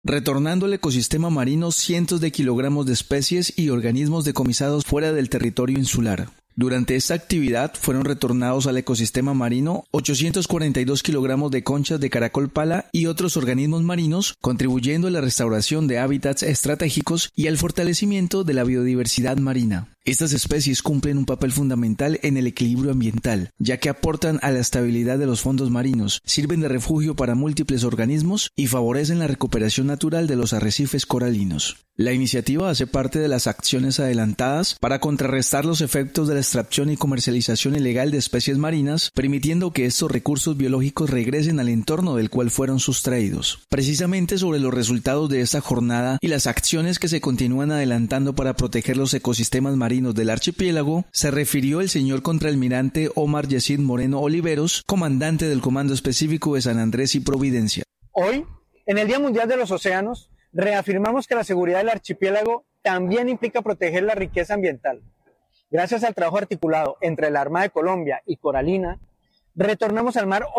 retornando al ecosistema marino cientos de kilogramos de especies y organismos decomisados fuera del territorio insular. Durante esta actividad fueron retornados al ecosistema marino 842 kilogramos de conchas de caracol pala y otros organismos marinos, contribuyendo a la restauración de hábitats estratégicos y al fortalecimiento de la biodiversidad marina. Estas especies cumplen un papel fundamental en el equilibrio ambiental, ya que aportan a la estabilidad de los fondos marinos, sirven de refugio para múltiples organismos y favorecen la recuperación natural de los arrecifes coralinos. La iniciativa hace parte de las acciones adelantadas para contrarrestar los efectos de la extracción y comercialización ilegal de especies marinas, permitiendo que estos recursos biológicos regresen al entorno del cual fueron sustraídos. Precisamente sobre los resultados de esta jornada y las acciones que se continúan adelantando para proteger los ecosistemas marinos del archipiélago, se refirió el señor contraalmirante Omar Yesid Moreno Oliveros, comandante del Comando Específico de San Andrés y Providencia. Hoy, en el Día Mundial de los Océanos, reafirmamos que la seguridad del archipiélago también implica proteger la riqueza ambiental. Gracias al trabajo articulado entre la Armada de Colombia y Coralina, retornamos al mar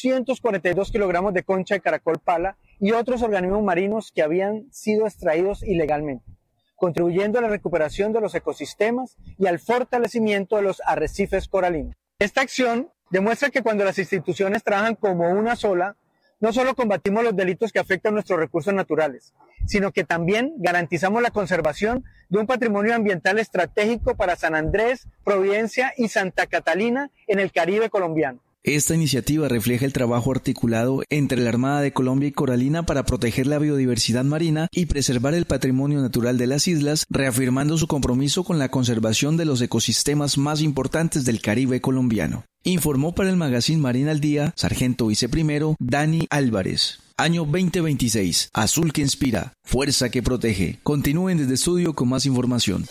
842 kilogramos de concha de caracol pala y otros organismos marinos que habían sido extraídos ilegalmente, contribuyendo a la recuperación de los ecosistemas y al fortalecimiento de los arrecifes coralinos. Esta acción demuestra que cuando las instituciones trabajan como una sola, no solo combatimos los delitos que afectan nuestros recursos naturales, sino que también garantizamos la conservación de un patrimonio ambiental estratégico para San Andrés, Providencia y Santa Catalina en el Caribe colombiano. Esta iniciativa refleja el trabajo articulado entre la Armada de Colombia y Coralina para proteger la biodiversidad marina y preservar el patrimonio natural de las islas, reafirmando su compromiso con la conservación de los ecosistemas más importantes del Caribe colombiano. Informó para el Magazine Marina al Día, Sargento Viceprimero Dani Álvarez. Año 2026. Azul que inspira, fuerza que protege. Continúen desde estudio con más información.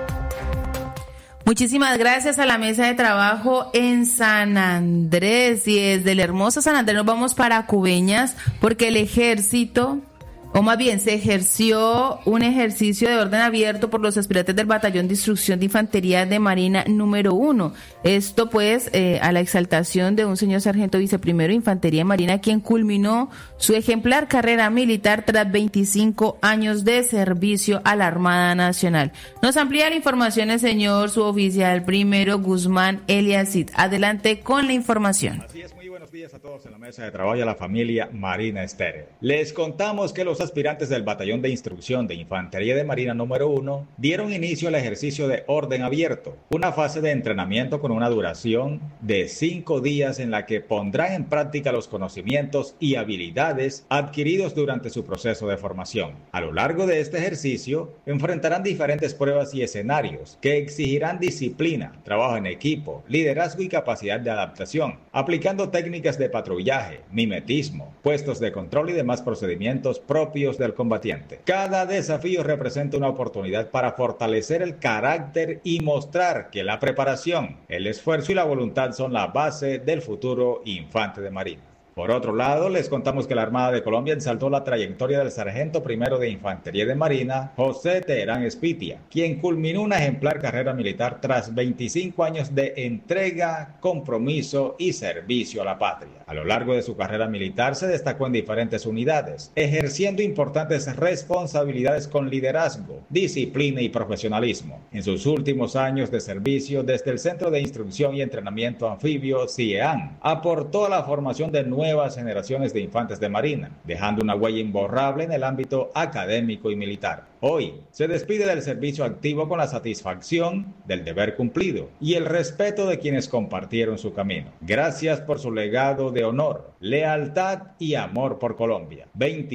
Muchísimas gracias a la mesa de trabajo en San Andrés, y desde el hermoso San Andrés nos vamos para Cubeñas porque el ejército, o más bien se ejerció un ejercicio de orden abierto por los aspirantes del Batallón de Instrucción de Infantería de Marina número 1. Esto pues a la exaltación de un señor sargento viceprimero de Infantería de Marina, quien culminó su ejemplar carrera militar tras 25 años de servicio a la Armada Nacional. Nos amplía la información el señor suboficial primero Guzmán Eliasid. Adelante con la información. Así es, muy buenos días a todos en la mesa de trabajo y a la familia Marina Estéreo. Les contamos que los aspirantes del Batallón de Instrucción de Infantería de Marina número 1 dieron inicio al ejercicio de orden abierto, una fase de entrenamiento con una duración de 5 días en la que pondrán en práctica los conocimientos y habilidades adquiridos durante su proceso de formación. A lo largo de este ejercicio enfrentarán diferentes pruebas y escenarios que exigirán disciplina, trabajo en equipo, liderazgo y capacidad de adaptación, aplicando técnicas de patrullaje, mimetismo, puestos de control y demás procedimientos propios del combatiente. Cada desafío representa una oportunidad para fortalecer el carácter y mostrar que la preparación, el esfuerzo y la voluntad son la base del futuro infante de Marina. Por otro lado, les contamos que la Armada de Colombia ensalzó la trayectoria del sargento primero de Infantería de Marina, José Teherán Espitia, quien culminó una ejemplar carrera militar tras 25 años de entrega, compromiso y servicio a la patria. A lo largo de su carrera militar se destacó en diferentes unidades, ejerciendo importantes responsabilidades con liderazgo, disciplina y profesionalismo. En sus últimos años de servicio desde el Centro de Instrucción y Entrenamiento Anfibio CIEAN, aportó a la formación de nuevas generaciones de infantes de Marina, dejando una huella imborrable en el ámbito académico y militar. Hoy se despide del servicio activo con la satisfacción del deber cumplido y el respeto de quienes compartieron su camino. Gracias por su legado de honor, lealtad y amor por Colombia.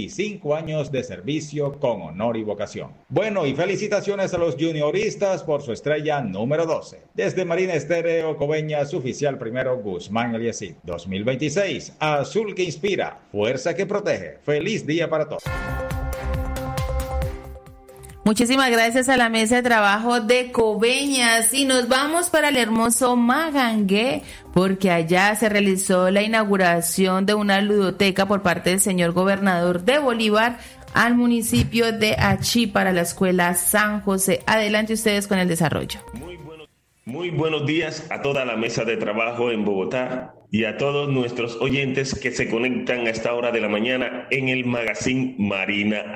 25 años de servicio con honor y vocación. Bueno, y felicitaciones a los junioristas por su estrella número 12. Desde Marina Estéreo, Coveñas, oficial primero Guzmán Eliasid. 2026, azul que inspira, fuerza que protege. Feliz día para todos. Muchísimas gracias a la mesa de trabajo de Coveñas, y nos vamos para el hermoso Magangué porque allá se realizó la inauguración de una ludoteca por parte del señor gobernador de Bolívar al municipio de Achí para la escuela San José. Adelante ustedes con el desarrollo. Muy buenos días a toda la mesa de trabajo en Bogotá y a todos nuestros oyentes que se conectan a esta hora de la mañana en el Magazine Marina